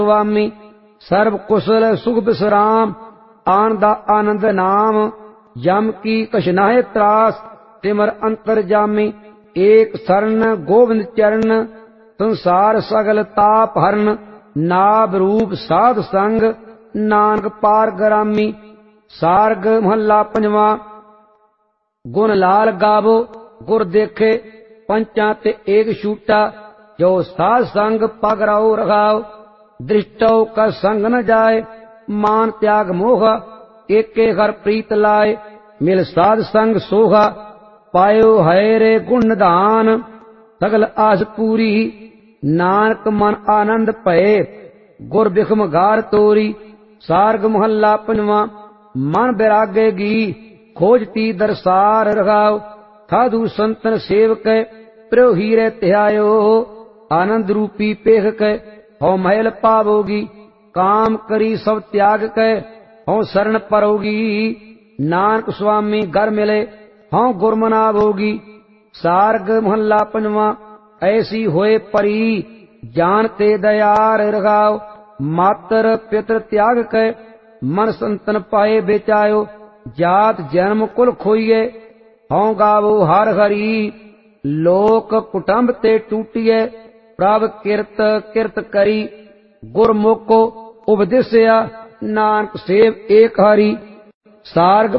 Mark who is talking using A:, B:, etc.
A: ਸੁਆਮੀ। ਸਰਬ ਕੁਸਲ ਸੁਖ ਬਿਸਰਾਮ, ਆਨ ਦਾ ਆਨੰਦ ਨਾਮ। ਜਮ ਕੀ ਕਛ ਨਾਹਿ ਤਰਾਸ, ਸਿਮਰ ਅੰਤਰ ਜਾਮੀ। ਏਕ ਸਰਨ ਗੋਬਿੰਦ ਚਰਨ, ਸੰਸਾਰ ਸਗਲ ਤਾਪ ਹਰਨ। ਨਾਭ ਰੂਪ ਸਾਧ ਸੰਗ, ਨਾਨਕ ਪਾਰ ਗਰਾਮੀ। ਸਾਰਗ ਮਹੱਲਾ ਪੰਜਵਾਂ। ਗੁਣ ਲਾਲ ਗਾਵੋ ਗੁਰ ਦੇਖੇ, ਪੰਚਾਂ ਤੇ ਏਕ ਛੂਟਾ। ਜੋ ਸਾਧ ਸੰਗ ਪਗ ਰਾਉ ਰਖਾਓ, ਦ੍ਰਿਸ਼ਟਉ ਕਾ ਸੰਗ ਨ ਜਾਏ। ਮਾਨ ਤਿਆਗ ਮੋਹ, ਏਕੇ ਹਰ ਪ੍ਰੀਤ ਲਾਏ। ਮਿਲ ਸਾਧ ਸੰਗ ਸੋਹਾ, ਪਾਇਓ ਹੈ ਰੇ ਗੁਣ ਨਿਧਾਨ। ਸਗਲ ਆਸ ਪੂਰੀ, ਨਾਨਕ ਮਨ ਆਨੰਦ ਭਏ। ਗੁਰ ਬਿਖਮ ਗਾਰ ਤੋਰੀ। ਸਾਰਗ ਮਹੱਲਾ ਪੰਜਵਾਂ। ਮਨ ਬਿਰਾਗੇਗੀ, ਖੋਜਤੀ ਦਰਸਾਰ ਰਖਾਓ। ਸਾਧੂ ਸੰਤਨ ਸੇਵਕੈ, ਪ੍ਰੋ ਹੀਰੇ ਧਿਆਇਓ। ਆਨੰਦ ਰੂਪੀ ਪੇਖ ਕੈ, ਹਉ ਮਹਿਲ ਪਾਵੋਗੀ। ਕਾਮ ਕਰੀ ਸਭ ਤਿਆਗ ਕੈ, ਹਉ ਸਰਣ ਪਰੋਗੀ। ਨਾਨਕ ਸੁਆਮੀ ਘਰ ਮਿਲੇ, ਹਉ ਗੁਰ ਮਨਾਵੋਗੀ। ਸਾਰਗ ਮਹੱਲਾ ਪੰਜਵਾਂ। ਐਸੀ ਹੋਏ ਪਰੀ, ਜਾਨ ਤੇ ਦਇਆਰ ਰਖਾਓ। ਮਾਤਰ ਪਿਤਰ ਤਿਆਗ ਕੈ, ਮਨ ਸੰਤਨ ਪਾਏ ਬੇਚਾਇਓ। ਜਾਤ ਜਨਮ ਕੁਲ ਖੋਈਏ, ਹਉ ਗਾਵੋ ਹਰ ਹਰੀ। ਲੋਕ ਕੁਟੰਬ ਤੇ ਟੂਟੀਏ, ਪ੍ਰਭ ਕਿਰਤ ਕਿਰਤ ਕਰੀ। ਗੁਰਮੁਖੋ ਉਪਦੇਸਿਆ, ਨਾਨਕ ਸੇਵ ਏਕ ਹਰੀ। ਸਾਰਗ